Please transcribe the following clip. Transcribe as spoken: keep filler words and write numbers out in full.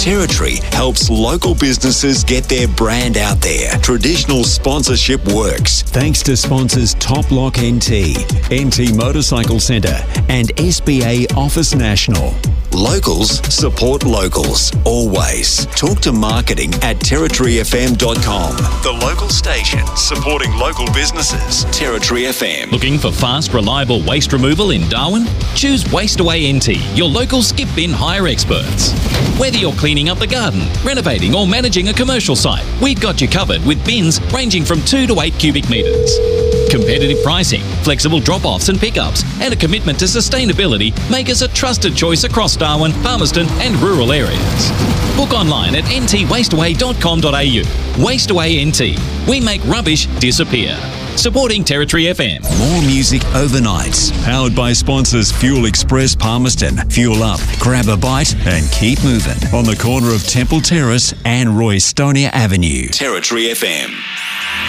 Territory helps local businesses get their brand out there. Traditional sponsorship works thanks to sponsors Top Lock N T, N T Motorcycle Centre and S B A Office National. Locals support locals, always. Talk to marketing at territory f m dot com. The local station supporting local businesses. Territory F M. Looking for fast, reliable waste removal in Darwin? Choose Waste Away N T, your local skip bin hire experts. Whether you're cleaning up the garden, renovating or managing a commercial site, we've got you covered with bins ranging from two to eight cubic metres. Competitive pricing, flexible drop-offs and pickups, and a commitment to sustainability make us a trusted choice across Darwin, Palmerston and rural areas. Book online at n t waste away dot com dot a u. Waste Away N T. We make rubbish disappear. Supporting Territory F M. More music overnights. Powered by sponsors Fuel Express Palmerston. Fuel up, grab a bite and keep moving. On the corner of Temple Terrace and Roy Stonier Avenue. Territory F M.